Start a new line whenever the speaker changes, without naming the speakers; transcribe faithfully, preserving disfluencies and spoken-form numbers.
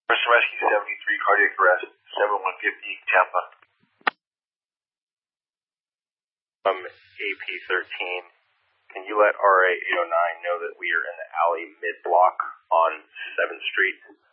Person Rescue seventy-three, cardiac arrest, seven one fifty, Tampa.
Um, A P thirteen, can you let R A eight oh nine know that we are in the alley mid-block on seventh Street?